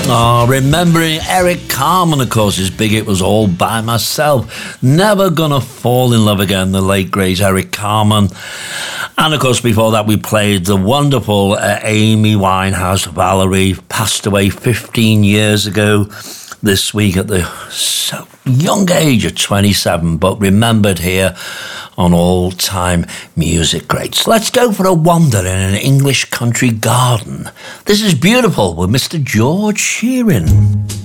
Oh, remembering Eric Carmen, of course, his big hit was All By Myself. Never Gonna Fall in Love Again, the late great Eric Carmen. And of course, before that, we played the wonderful Amy Winehouse. Valerie passed away 15 years ago this week at the so young age of 27, but remembered here on all-time music greats. Let's go for a wander in an English country garden. This is Beautiful with Mr. George Shearing.